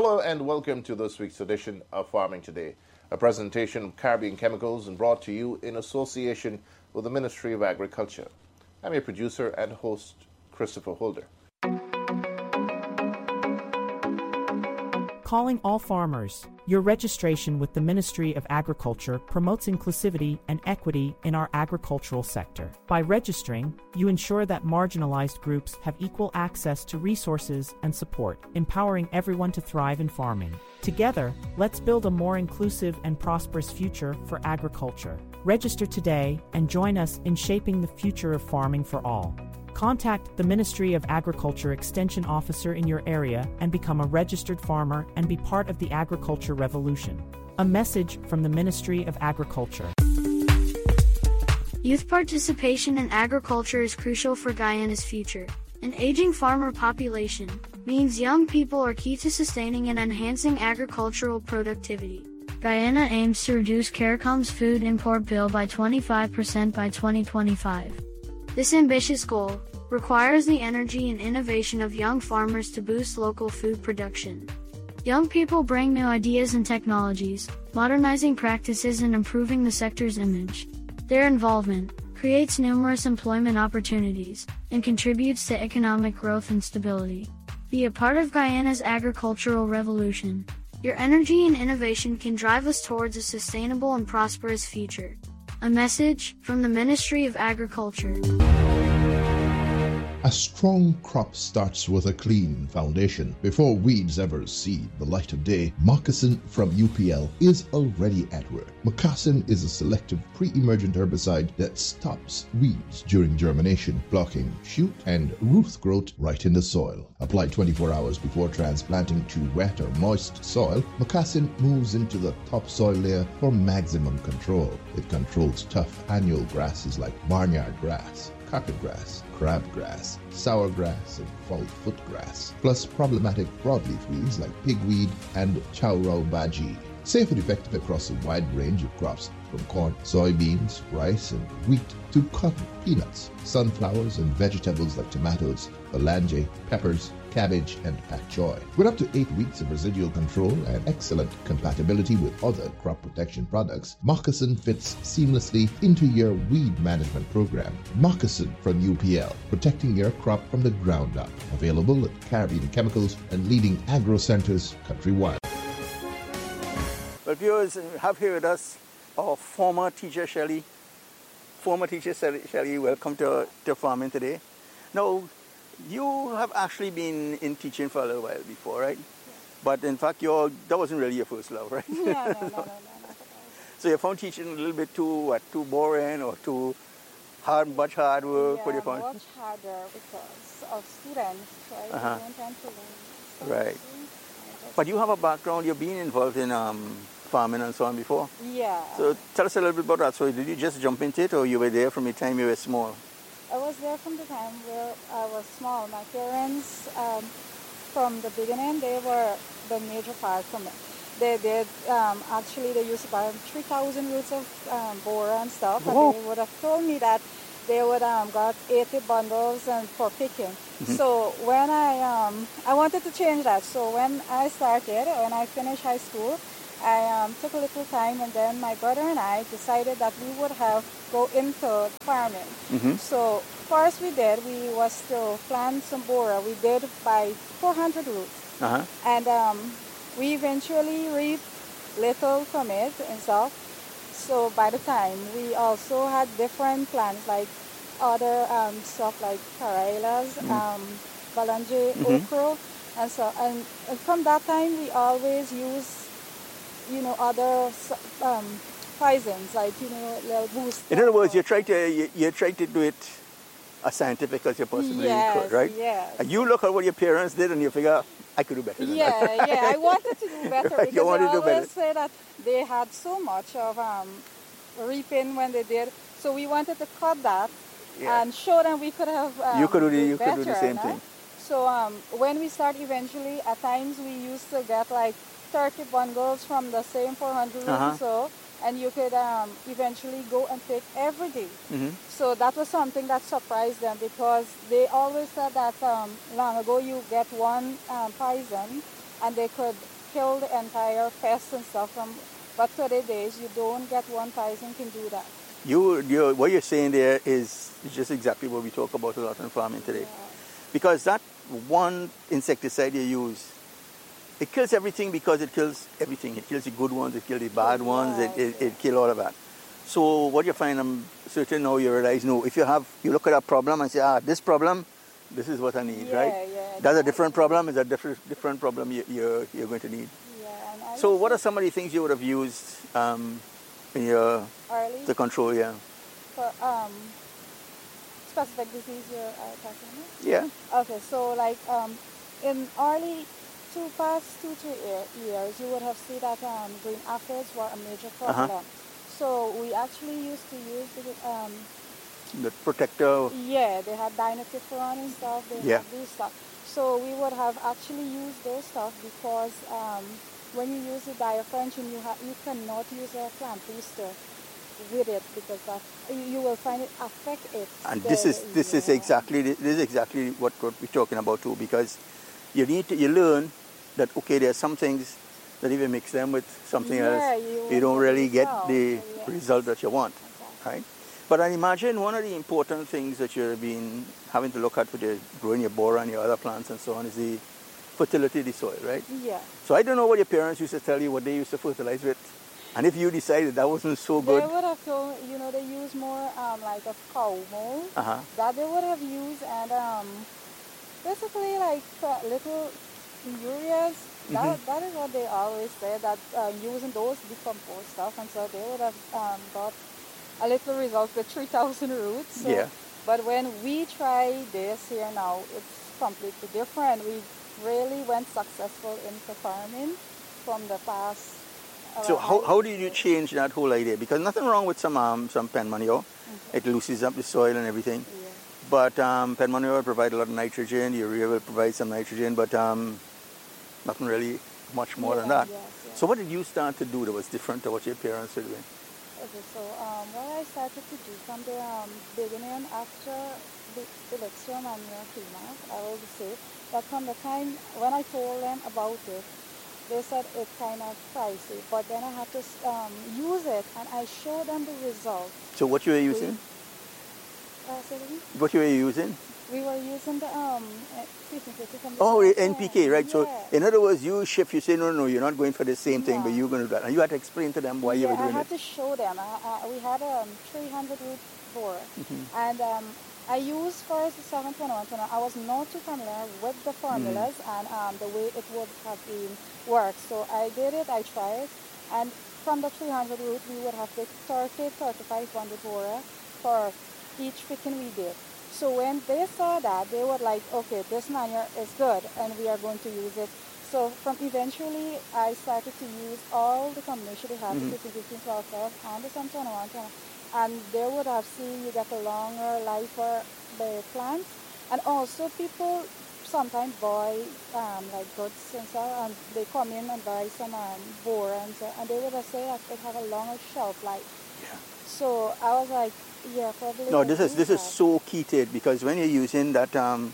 Hello and welcome to this week's edition of Farming Today, a presentation of Caribbean Chemicals and brought to you in association with the Ministry of Agriculture. I'm your producer and host, Christopher Holder. Calling all farmers. Your registration with the Ministry of Agriculture promotes inclusivity and equity in our agricultural sector. By registering, you ensure that marginalized groups have equal access to resources and support, empowering everyone to thrive in farming. Together, let's build a more inclusive and prosperous future for agriculture. Register today and join us in shaping the future of farming for all. Contact the Ministry of Agriculture Extension Officer in your area and become a registered farmer and be part of the agriculture revolution. A message from the Ministry of Agriculture. Youth participation in agriculture is crucial for Guyana's future. An aging farmer population means young people are key to sustaining and enhancing agricultural productivity. Guyana aims to reduce CARICOM's food import bill by 25% by 2025. This ambitious goal requires the energy and innovation of young farmers to boost local food production. Young people bring new ideas and technologies, modernizing practices and improving the sector's image. Their involvement creates numerous employment opportunities and contributes to economic growth and stability. Be a part of Guyana's agricultural revolution. Your energy and innovation can drive us towards a sustainable and prosperous future. A message from the Ministry of Agriculture. A strong crop starts with a clean foundation. Before weeds ever see the light of day, Moccasin from UPL is already at work. Moccasin is a selective pre-emergent herbicide that stops weeds during germination, blocking shoot and root growth right in the soil. Applied 24 hours before transplanting to wet or moist soil, Moccasin moves into the topsoil layer for maximum control. It controls tough annual grasses like barnyard grass, carpet grass, crabgrass, sourgrass, and fall-foot grass, plus problematic broadleaf weeds like pigweed and chowrau baji. Safe and effective across a wide range of crops, from corn, soybeans, rice, and wheat to cotton, peanuts, sunflowers, and vegetables like tomatoes, phalange, peppers, cabbage, and pak choy. With up to 8 weeks of residual control and excellent compatibility with other crop protection products, Moccasin fits seamlessly into your weed management program. Moccasin from UPL, protecting your crop from the ground up. Available at Caribbean Chemicals and leading agro centers countrywide. Well, viewers, have here with us our former teacher, Shelley. Former teacher, Shelley, welcome to Farming Today. Now, you have actually been in teaching for a little while before, right? Yeah. But in fact, that wasn't really your first love, right? No. So you found teaching a little bit too boring or too hard, much hard work? Yeah, what do you find? much harder because of students, right? They don't tend to learn. Right. But you have a background, you've been involved in farming and so on before? Yeah. So tell us a little bit about that. So did you just jump into it or you were there from the time you were small? I was there from the time where I was small. My parents, from the beginning, they were the major part from it. They did, actually, they used to buy 3,000 roots of borer and stuff, and they would have told me that they would got 80 bundles and for picking. Mm-hmm. So when I wanted to change that. So when I finished high school, I took a little time, and then my brother and I decided that we would go into farming. Mm-hmm. So first we was to plant some borer. We did by 400 roots. Uh-huh. And we eventually reaped little from it and stuff. So by the time, we also had different plants like other stuff like carailas, phalange, okra, and so. And from that time, we always use other poisons like little boost. In other words, you try to do it as scientific as you possibly could, right? Yes. And you look at what your parents did and you figure, I could do better than that. Yeah. I wanted to do better Right, because you wanted they to do better. always say that they had so much of reaping when they did. So we wanted to cut that and show them we could have you could do better, the same thing. So when we start eventually, at times we used to get like 30 bundles from the same 400 rooms, so, and you could eventually go and pick every day. Mm-hmm. So that was something that surprised them because they always said that long ago you get one poison and they could kill the entire pest and stuff from. But today's you don't get one person can do that. What you're saying there is just exactly what we talk about a lot in farming today. Yeah. Because that one insecticide you use, it kills everything because it kills everything. It kills the good ones, it kills the bad ones, it kills all of that. So what you find, I'm certain now you realize, no, if you look at a problem and say, this problem, this is what I need, right? Yeah. That's a different problem, is a different problem you're going to need. Yeah. And So what are some of the things you would have used in your early to control, for specific disease you're talking about? Yeah. Okay, so like in early past 2-3 years, you would have seen that green aphids were a major problem. So we actually used to use the protector. Yeah, they had dinotiferon and stuff. They had these stuff. So we would have actually used those stuff because when you use the diafrenchine, you cannot use a plant booster with it because you will find it affect it. And this is exactly what we're talking about too, because you learn that okay, there are some things that if you mix them with something else, you don't really get the result that you want, right? But I imagine one of the important things that you've been having to look at with your growing your borer and your other plants and so on is the fertility of the soil, right? Yeah. So I don't know what your parents used to tell you what they used to fertilize with, and if you decided that wasn't so good. They would have told, they use more like a cow mold that they would have used, and basically like little ureas. That is what they always say, that using those decomposed stuff, and so they would have got a little result with 3,000 roots. So, yeah. But when we try this here now, it's completely different. We really went successful into farming from the past. So how did you change that whole idea? Because nothing wrong with some pen manure. It loosens up the soil and everything. Yeah. But pen manure will provide a lot of nitrogen. Urea will provide some nitrogen, but nothing really much more than that. Yes. So what did you start to do that was different to what your parents were doing? Okay, so what I started to do from the beginning after the lecture manure came out, I will say that from the time when I told them about it, they said it's kind of pricey, but then I had to use it, and I showed them the result. So what you were using? Say it again? What you were using? We were using the NPK, right? Yeah. So in other words, you say, no, you're not going for the same thing, but you're going to do that. And you had to explain to them why you were doing it. I had to show them. We had a 300 root borer, and I used first the 721. I was not too familiar with the formulas and the way it would have been worked. So I did it, I tried, and from the 300 root, we would have to 35 100 borer for each picking we did. So when they saw that, they were like, okay, this manure is good, and we are going to use it. So from eventually, I started to use all the combination they had, the 15, 12, and the 721, and they would have seen you get a longer life for the plants. And also people sometimes buy like goods and stuff, and they come in and buy some borer, and they would have said that it have a longer shelf life. Yeah. So I was like, yeah, probably. No, this is so key to it, because when you're using that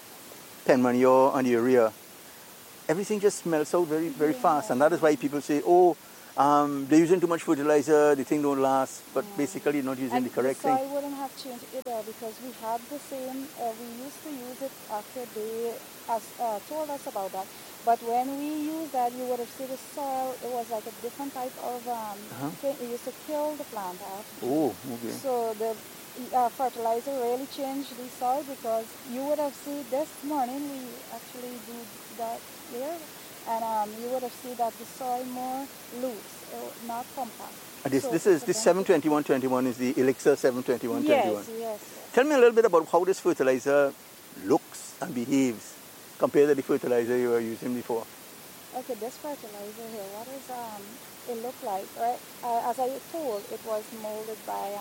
pen manure and urea, everything just smells out very, very fast, and that is why people say, they're using too much fertilizer, the thing don't last, but basically you're not using the correct thing. So I wouldn't have changed either, because we had the same, we used to use it after they told us about that. But when we used that, you would have seen the soil, it was like a different type of thing. It used to kill the plant off. Oh, okay. So the fertilizer really changed the soil, because you would have seen this morning, we actually do that here, and you would have seen that the soil more loose, not compact. This 72121 is the Elixir 72121. Yes. Tell me a little bit about how this fertilizer looks and behaves compared to the fertilizer you were using before. Okay, this fertilizer here, what does it look like? Right? As I told, it was molded by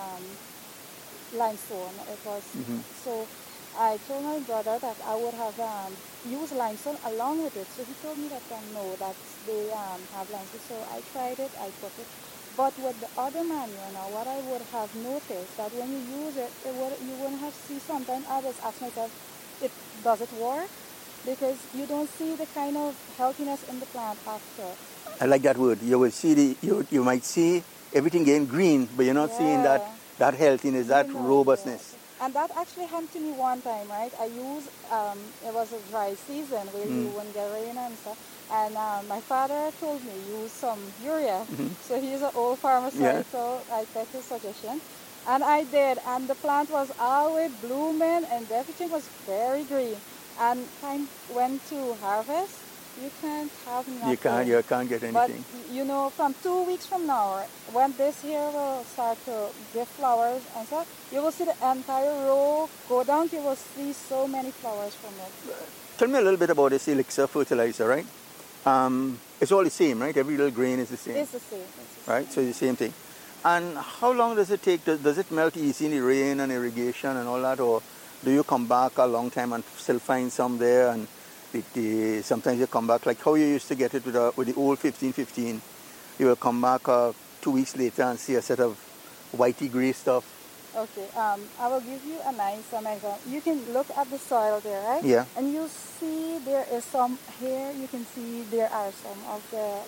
limestone. It was so. I told my brother that I would have used limestone along with it. So he told me that no, that they have limestone. So I tried it, I put it. But with the other manure now, what I would have noticed that when you use it, you wouldn't have seen sometimes I was asking myself, does it work? because you don't see the kind of healthiness in the plant after. I like that word. You will see you might see everything getting green, but you're not seeing that healthiness, that robustness. Yeah. And that actually happened to me one time, right? I used, it was a dry season where you wouldn't get rain and stuff. And my father told me use some urea. So he's an old farmer, so I took his suggestion. And I did, and the plant was always blooming and everything was very green. And time went to harvest, you can't have nothing. You can't get anything. But you know, from 2 weeks from now, when this here will start to give flowers and stuff, you will see the entire row go down. You will see so many flowers from it. Tell me a little bit about this elixir fertilizer, right? It's all the same, right? Every little grain is the same. It's the same. Right, so it's the same thing. And how long does it take? Does it melt easy in the rain and irrigation and all that, or do you come back a long time and still find some there? And sometimes you come back, like how you used to get it with the old 1515. You will come back 2 weeks later and see a set of whitey gray stuff. Okay, I will give you a nice example. You can look at the soil there, right? Yeah. And you see there is some here. You can see there are some of the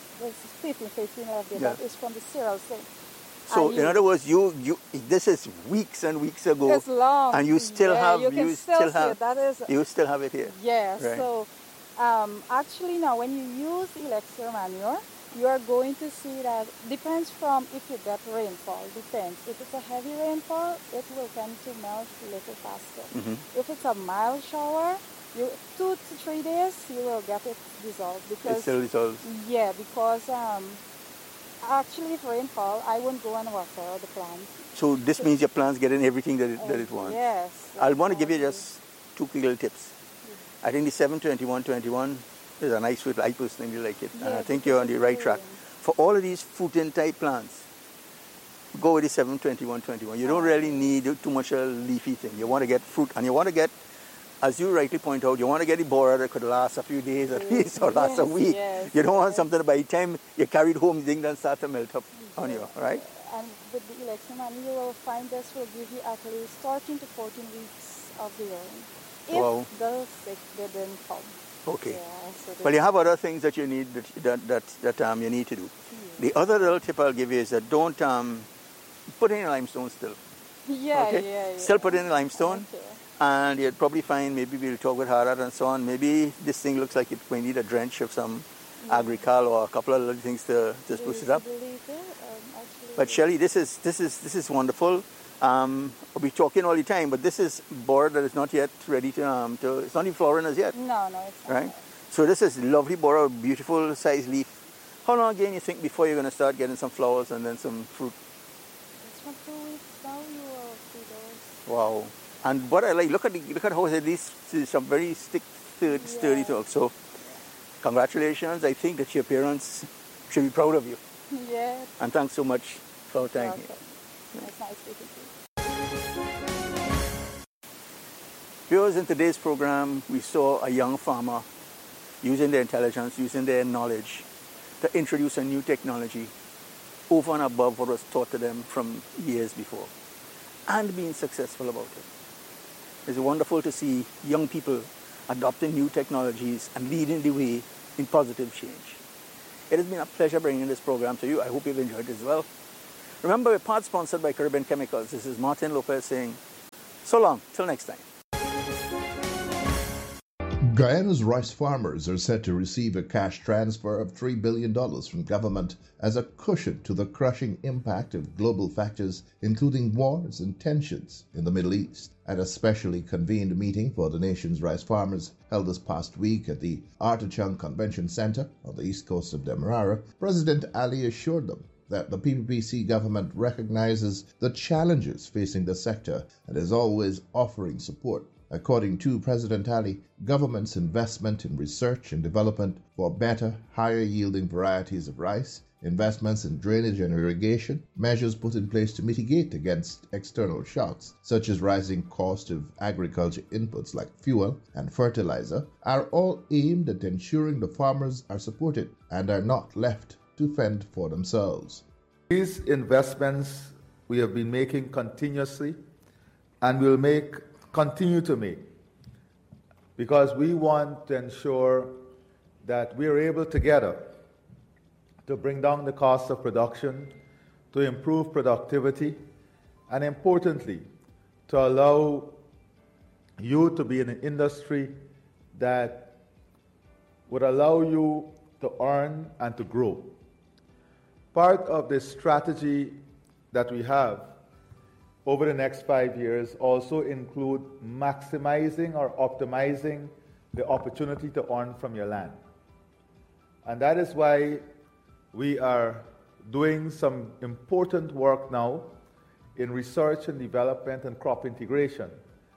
15 of there. That is from the cereal thing. So in other words, you this is weeks and weeks ago. It's long, and you still have you still have it. That is, you still have it here. Yeah. Right. So actually now when you use elixir manure, you are going to see that depends from if you get rainfall. Depends. If it's a heavy rainfall, it will tend to melt a little faster. If it's a mild shower, 2 to 3 days you will get it dissolved because it still dissolves. Yeah, because actually if rainfall, I won't go and water the plant. So this means your plant's getting everything that it wants. Yes. I want to give you just 2 quick little tips. I think the 72121 is a nice fruit. I personally like it. And I think you're on the right track. For all of these fruiting type plants, go with the 72121. You don't really need too much a leafy thing. You want to get fruit, and you want to get, as you rightly point out, you want to get the borer that could last a few days at least, or last a week. Yes, you don't want something that by the time you carry it home, the thing doesn't start to melt up on you, right? And with the elixir manure, you will find this will give you at least 13 to 14 weeks of the year. If the sick didn't come. Okay. Yeah, so well, you have other things that you need that you need to do. The other little tip I'll give you is that don't put in limestone still. Yeah. Still put in limestone. Okay. And you'll probably find, maybe we'll talk with Harad and so on, maybe this thing looks like it may need a drench of some agricol or a couple of little things to spruce it up. But Shelley, this is wonderful. We're talking all the time, but this is borer that is not yet ready to it's not even flowering as yet. No, it's not. Right? So this is lovely borer, beautiful size leaf. How long again you think before you're going to start getting some flowers and then some fruit? It's from 2 weeks now, you will see those. Wow. And what I like, look at how at least some very sturdy talk. So congratulations. I think that your parents should be proud of you. Yeah. And thanks so much for our time here. It's nice speaking to you. Viewers, in today's program, we saw a young farmer using their intelligence, using their knowledge to introduce a new technology over and above what was taught to them from years before, and being successful about it. It's wonderful to see young people adopting new technologies and leading the way in positive change. It has been a pleasure bringing this program to you. I hope you've enjoyed it as well. Remember, we're part sponsored by Caribbean Chemicals. This is Martin Lopez saying, so long, till next time. Guyana's rice farmers are set to receive a cash transfer of $3 billion from government as a cushion to the crushing impact of global factors, including wars and tensions in the Middle East. At a specially convened meeting for the nation's rice farmers held this past week at the Artachon Convention Center on the east coast of Demerara, President Ali assured them that the PPPC government recognizes the challenges facing the sector and is always offering support. According to President Ali, government's investment in research and development for better, higher-yielding varieties of rice, investments in drainage and irrigation, measures put in place to mitigate against external shocks, such as rising cost of agriculture inputs like fuel and fertilizer, are all aimed at ensuring the farmers are supported and are not left to fend for themselves. These investments we have been making continuously and will continue to make. because we want to ensure that we are able together to bring down the cost of production, to improve productivity, and importantly, to allow you to be in an industry that would allow you to earn and to grow. Part of the strategy that we have over the next 5 years also include maximizing or optimizing the opportunity to earn from your land. And that is why we are doing some important work now in research and development and crop integration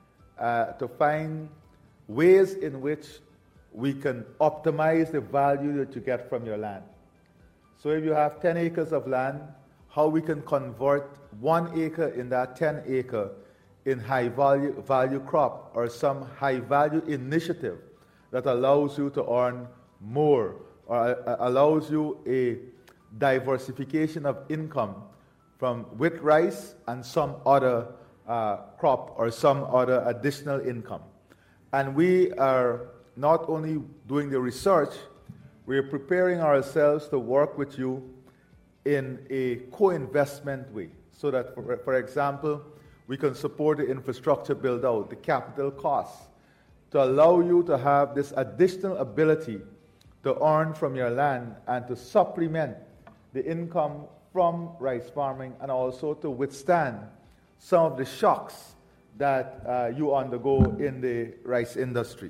to find ways in which we can optimize the value that you get from your land. So if you have 10 acres of land, how we can convert 1 acre in that 10 acre in high value crop or some high value initiative that allows you to earn more or allows you a diversification of income from with rice and some other crop or some other additional income. And we are not only doing the research, we are preparing ourselves to work with you in a co-investment way so that, for example, we can support the infrastructure build-out, the capital costs, to allow you to have this additional ability to earn from your land and to supplement the income from rice farming and also to withstand some of the shocks that you undergo in the rice industry.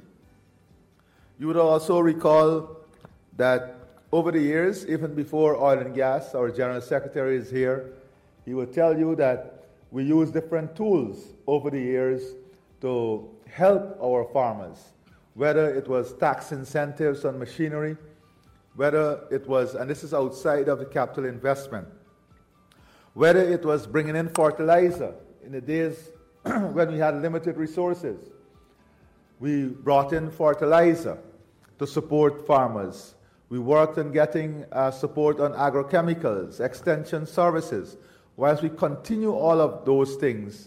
You would also recall that over the years, even before oil and gas, our General Secretary is here, he will tell you that we use different tools over the years to help our farmers, whether it was tax incentives on machinery, whether it was, and this is outside of the capital investment, whether it was bringing in fertilizer in the days when we had limited resources. We brought in fertilizer to support farmers. We worked on getting support on agrochemicals, extension services. Whilst we continue all of those things,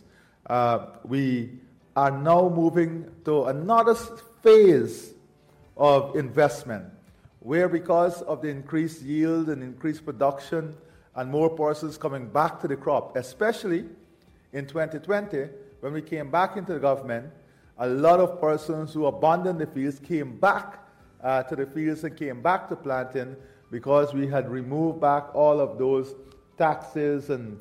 we are now moving to another phase of investment, where because of the increased yield and increased production and more persons coming back to the crop, especially in 2020, when we came back into the government, a lot of persons who abandoned the fields came back to the fields and came back to planting because we had removed back all of those taxes and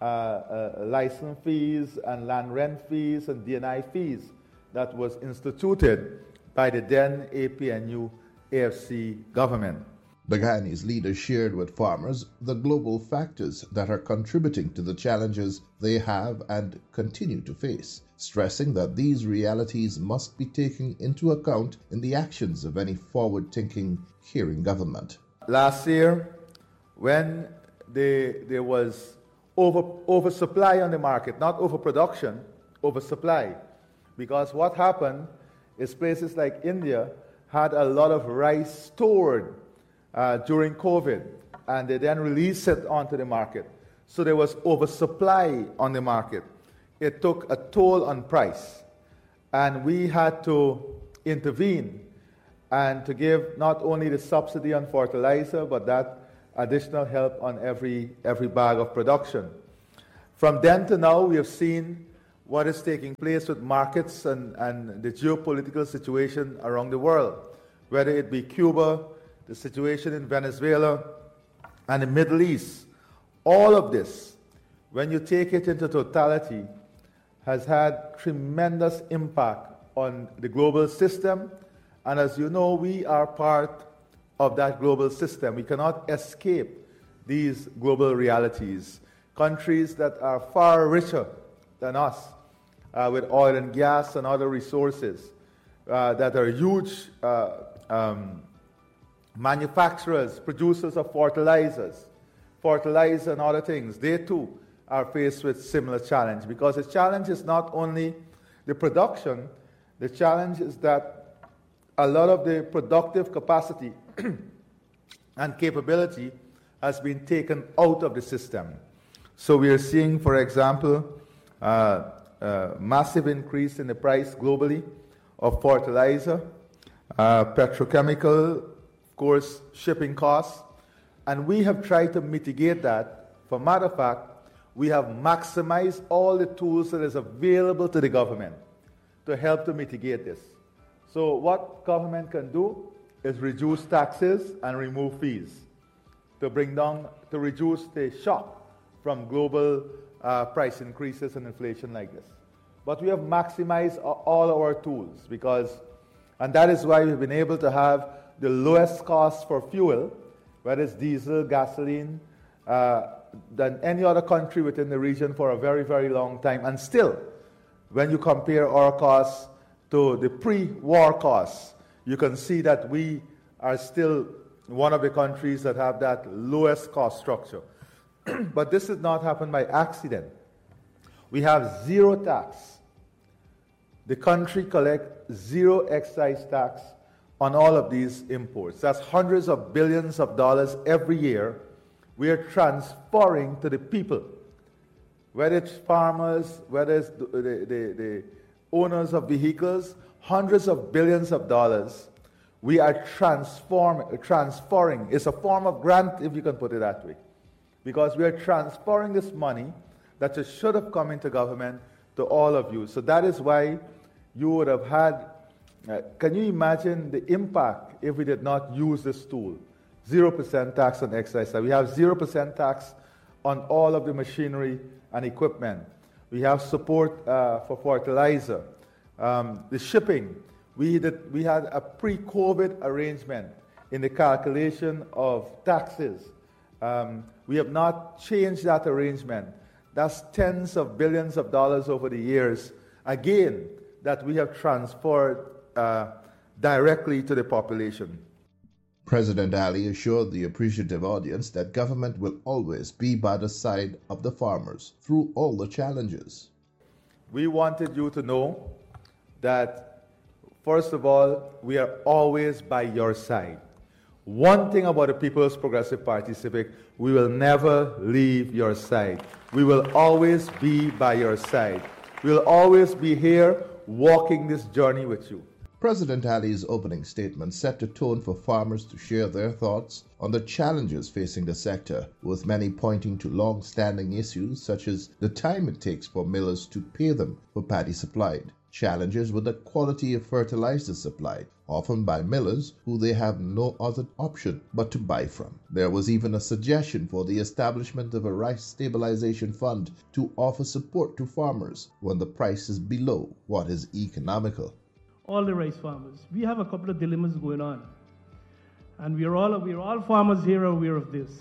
license fees and land rent fees and D&I fees that was instituted by the then APNU AFC government. The Guyanese leader shared with farmers the global factors that are contributing to the challenges they have and continue to face, stressing that these realities must be taken into account in the actions of any forward-thinking caring government. Last year, when there was oversupply on the market, not overproduction, oversupply, because what happened is places like India had a lot of rice stored during COVID, and they then released it onto the market. So there was oversupply on the market. It took a toll on price, and we had to intervene and to give not only the subsidy on fertilizer, but that additional help on every bag of production. From then to now, we have seen what is taking place with markets and the geopolitical situation around the world, whether it be Cuba, the situation in Venezuela, and the Middle East. All of this, when you take it into totality, has had tremendous impact on the global system. And as you know, we are part of that global system. We cannot escape these global realities. Countries that are far richer than us, with oil and gas and other resources, that are huge manufacturers, producers of fertilizer and other things, they too are faced with similar challenge, because the challenge is not only the production, the challenge is that a lot of the productive capacity and capability has been taken out of the system. So we are seeing, for example, massive increase in the price globally of fertilizer, petrochemical, of course, shipping costs, and we have tried to mitigate that. For matter of fact, we have maximized all the tools that is available to the government to help to mitigate this. So what government can do is reduce taxes and remove fees to reduce the shock from global price increases and inflation like this. But we have maximized all our tools and that is why we've been able to have the lowest cost for fuel, whether it's diesel, gasoline, than any other country within the region for a very, very long time. And still, when you compare our costs to the pre-war costs, you can see that we are still one of the countries that have that lowest cost structure. But this did not happen by accident. We have zero tax. The country collects zero excise tax on all of these imports. That's hundreds of billions of dollars every year we are transferring to the people. Whether it's farmers, whether it's the owners of vehicles, hundreds of billions of dollars we are transferring. It's a form of grant, if you can put it that way. Because we are transferring this money that should have come into government to all of you. So that is why you would have had, can you imagine the impact if we did not use this tool? 0% tax on excise. We have 0% tax on all of the machinery and equipment. We have support for fertilizer. The shipping, we had a pre-COVID arrangement in the calculation of taxes. We have not changed that arrangement. That's tens of billions of dollars over the years, again, that we have transferred directly to the population. President Ali assured the appreciative audience that government will always be by the side of the farmers through all the challenges. We wanted you to know that, first of all, we are always by your side. One thing about the People's Progressive Party Civic, we will never leave your side. We will always be by your side. We will always be here walking this journey with you. President Ali's opening statement set the tone for farmers to share their thoughts on the challenges facing the sector, with many pointing to long-standing issues such as the time it takes for millers to pay them for paddy supplied, challenges with the quality of fertilizer supplied, often by millers who they have no other option but to buy from. There was even a suggestion for the establishment of a rice stabilization fund to offer support to farmers when the price is below what is economical. All the rice farmers, we have a couple of dilemmas going on, and we're all farmers here are aware of this.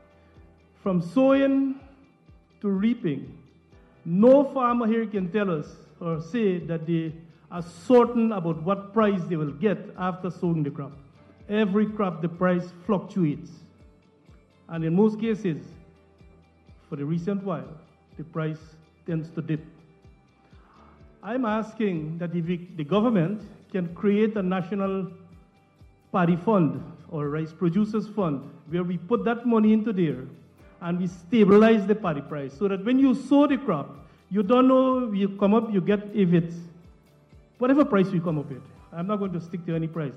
From sowing to reaping, no farmer here can tell us or say that they are certain about what price they will get after sowing the crop. Every crop, the price fluctuates, and in most cases, for the recent while, the price tends to dip. I'm asking that if the government can create a national paddy fund or rice producers fund where we put that money into there and we stabilize the paddy price so that when you sow the crop, you don't know, you come up, you get, if it's whatever price you come up with. I'm not going to stick to any price.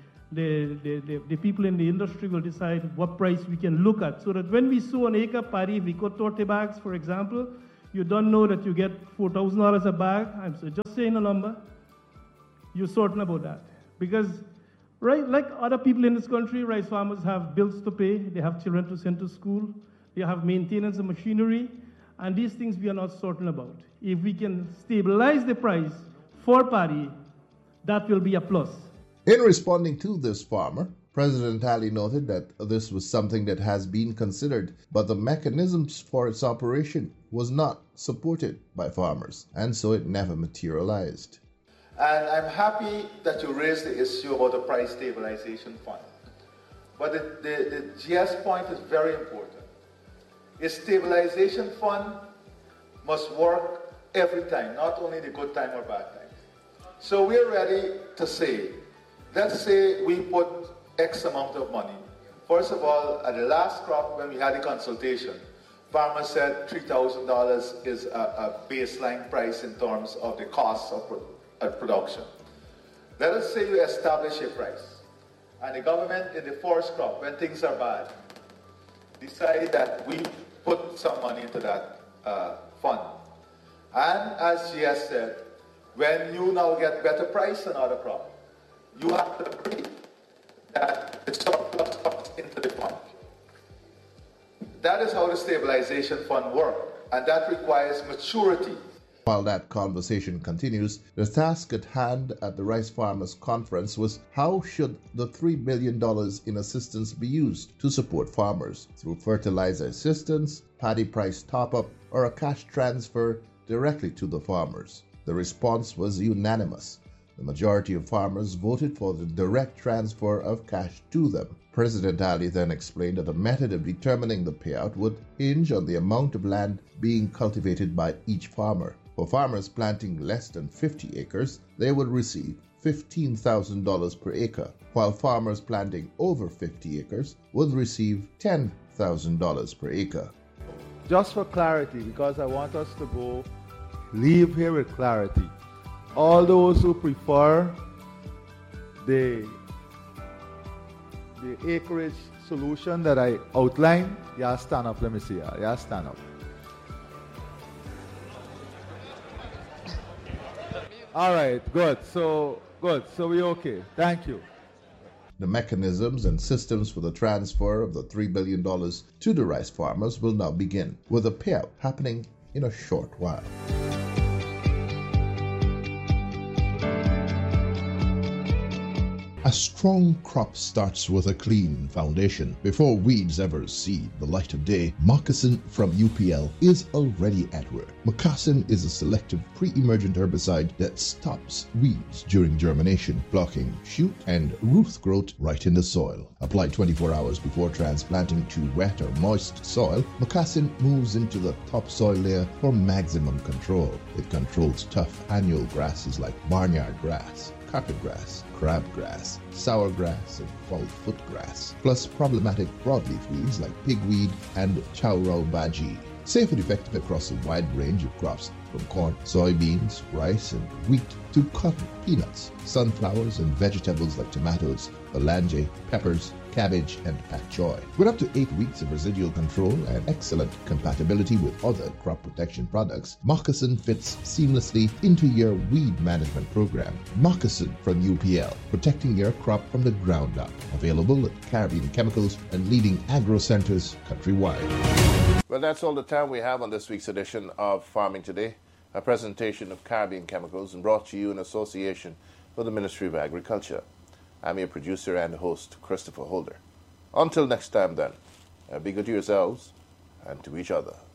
The people in the industry will decide what price we can look at so that when we sow an acre paddy, if we cut 30 bags, for example, you don't know that you get $4,000 a bag. I'm just saying a number. You're certain about that. Because, right, like other people in this country, rice farmers have bills to pay. They have children to send to school. They have maintenance of machinery. And these things we are not certain about. If we can stabilize the price for paddy, that will be a plus. In responding to this farmer, President Ali noted that this was something that has been considered, but the mechanisms for its operation was not supported by farmers, and so it never materialized. And I'm happy that you raised the issue about the price stabilization fund. But the GS point is very important. A stabilization fund must work every time, not only the good time or bad times. So we're ready to say, let's say we put X amount of money. First of all, at the last crop when we had the consultation, farmers said $3,000 is a baseline price in terms of the cost of production. Let us say you establish a price, and the government in the forest crop, when things are bad, decide that we put some money into that fund. And as she has said, when you now get better price on other crop, you have to agree that the surplus comes into the fund. That is how the stabilization fund works, and that requires maturity. While that conversation continues, the task at hand at the Rice Farmers Conference was how should the $3 billion in assistance be used to support farmers through fertilizer assistance, paddy price top-up, or a cash transfer directly to the farmers. The response was unanimous. The majority of farmers voted for the direct transfer of cash to them. President Ali then explained that the method of determining the payout would hinge on the amount of land being cultivated by each farmer. For farmers planting less than 50 acres, they would receive $15,000 per acre, while farmers planting over 50 acres would receive $10,000 per acre. Just for clarity, because I want us to leave here with clarity. All those who prefer the acreage solution that I outlined, y'all stand up. Let me see y'all. Y'all stand up. All right, good. So we okay. Thank you. The mechanisms and systems for the transfer of the $3 billion to the rice farmers will now begin, with a payout happening in a short while. A strong crop starts with a clean foundation. Before weeds ever see the light of day, Moccasin from UPL is already at work. Moccasin is a selective pre-emergent herbicide that stops weeds during germination, blocking shoot and root growth right in the soil. Applied 24 hours before transplanting to wet or moist soil, Moccasin moves into the topsoil layer for maximum control. It controls tough annual grasses like barnyard grass, carpet grass, crabgrass, sourgrass, and fall footgrass, plus problematic broadleaf weeds like pigweed and chowrau baji. Safe and effective across a wide range of crops from corn, soybeans, rice, and wheat to cotton, peanuts, sunflowers, and vegetables like tomatoes, balange, peppers, cabbage, and pak choy. With up to 8 weeks of residual control and excellent compatibility with other crop protection products, Moccasin fits seamlessly into your weed management program. Moccasin from UPL, protecting your crop from the ground up. Available at Caribbean Chemicals and leading agro centers countrywide. Well, that's all the time we have on this week's edition of Farming Today, a presentation of Caribbean Chemicals and brought to you in association with the Ministry of Agriculture. I'm your producer and host, Christopher Holder. Until next time then, be good to yourselves and to each other.